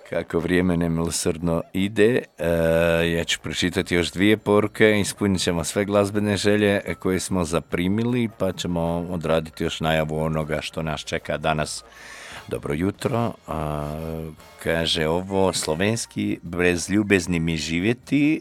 Kako vrijeme nemilosrdno ide, ja ću pročitati još 2 poruke, ispunit ćemo sve glazbene želje koje smo zaprimili, pa ćemo odraditi još najavu onoga što nas čeka danas. Dobro jutro, kaže ovo, slovenski bez ljubezni mi živjeti,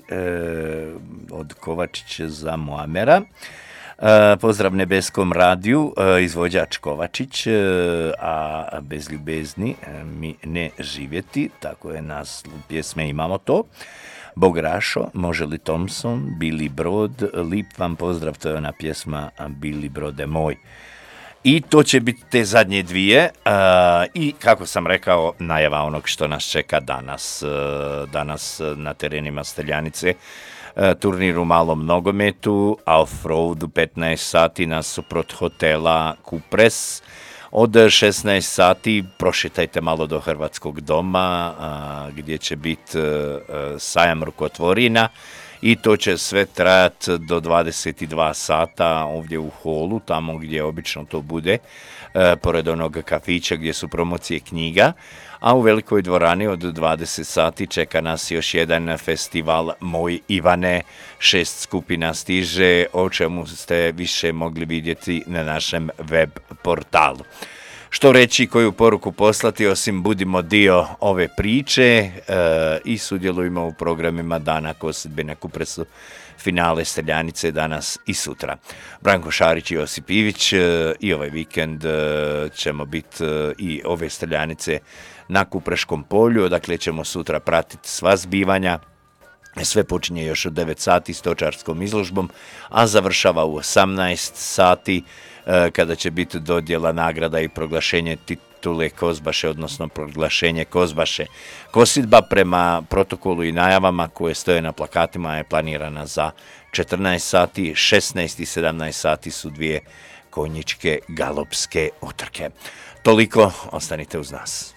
od Kovačić za Muamera. Pozdrav nebeskom radiju, izvođač Kovačić, a bez ljubezni mi ne živjeti, tako je nas pjesme, imamo to. Bograšo, može li Thompson, Billy Brod, lip vam pozdrav, to je ona pjesma Billy Brode moj. I to će biti te zadnje 2 i kako sam rekao, najava onog što nas čeka danas. Danas na terenima Steljanice turnir u malom nogometu, off-road u 15 sati nasuprot hotela Kupres. Od 16 sati prošetajte malo do Hrvatskog doma gdje će biti sajam rukotvorina i to će sve trajati do 22 sata ovdje u holu, tamo gdje obično to bude, pored onog kafića gdje su promocije knjiga. A u velikoj dvorani od 20 sati čeka nas još jedan festival Moj Ivane, 6 skupina stiže, o čemu ste više mogli vidjeti na našem web portalu. Što reći, koju poruku poslati, osim budimo dio ove priče i sudjelujemo u programima Dana kosidbe na Kupresu, finale Steljanice danas i sutra. Branko Šarić i Josip Ivić i ovaj vikend ćemo biti i ove Steljanice na Kupreškom polju, odakle ćemo sutra pratiti sva zbivanja. Sve počinje još u 9 sati stočarskom izložbom, a završava u 18 sati kada će biti dodjela nagrada i proglašenje titule Kozbaše, odnosno proglašenje Kozbaše. Kosidba prema protokolu i najavama koje stoje na plakatima je planirana za 14 sati, 16 i 17 sati su 2 konjičke galopske utrke. Toliko, ostanite uz nas.